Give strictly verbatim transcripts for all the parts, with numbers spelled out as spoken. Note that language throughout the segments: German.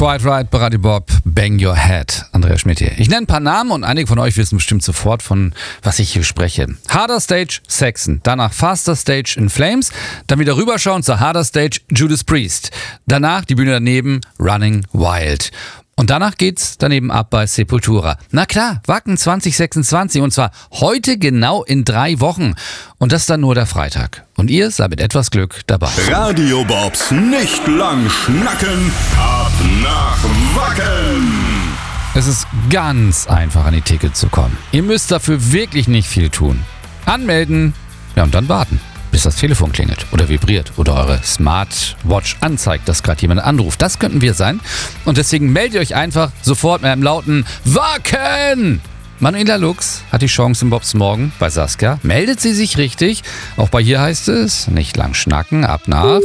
Quite Right, bei Radio Bob, Bang Your Head. Andreas Schmidt hier. Ich nenne ein paar Namen und einige von euch wissen bestimmt sofort, von was ich hier spreche. Harder Stage, Saxon. Danach Faster Stage, In Flames. Dann wieder rüberschauen zur Harder Stage, Judas Priest. Danach die Bühne daneben, Running Wild. Und danach geht's daneben ab bei Sepultura. Na klar, Wacken zwanzig sechsundzwanzig und zwar heute genau in drei Wochen. Und das dann nur der Freitag. Und ihr seid mit etwas Glück dabei. Radio Bobs nicht lang schnacken, ab nach Wacken. Es ist ganz einfach, an die Tickets zu kommen. Ihr müsst dafür wirklich nicht viel tun. Anmelden, ja und dann warten, bis das Telefon klingelt oder vibriert oder eure Smartwatch anzeigt, dass gerade jemand anruft. Das könnten wir sein. Und deswegen meldet ihr euch einfach sofort mit einem lauten Wacken! Manuela Lux hat die Chance im Bobs Morgen bei Saskia. Meldet sie sich richtig? Auch bei hier heißt es, nicht lang schnacken, ab nach...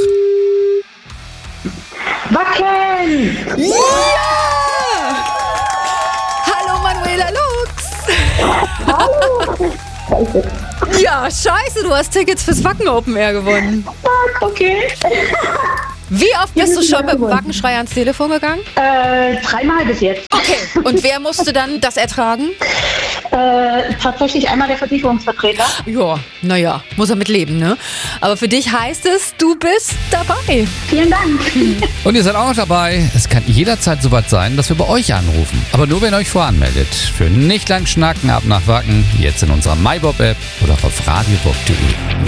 Wacken! Ja! Hallo Manuela Lux! Hallo! Scheiße. Ja, scheiße, du hast Tickets fürs Wacken Open Air gewonnen. Okay. Wie oft bist du schon mit dem gewonnen. Wackenschrei ans Telefon gegangen? Äh, dreimal bis jetzt. Okay, und wer musste dann das ertragen? Äh, tatsächlich einmal der Versicherungsvertreter. Ja, naja, muss er mit leben, ne? Aber für dich heißt es, du bist dabei. Vielen Dank. Und ihr seid auch noch dabei. Es kann jederzeit soweit sein, dass wir bei euch anrufen. Aber nur, wenn ihr euch voranmeldet. Für nicht lang schnacken, ab nach Wacken. Jetzt in unserer MyBob-App oder auf radiobob punkt de.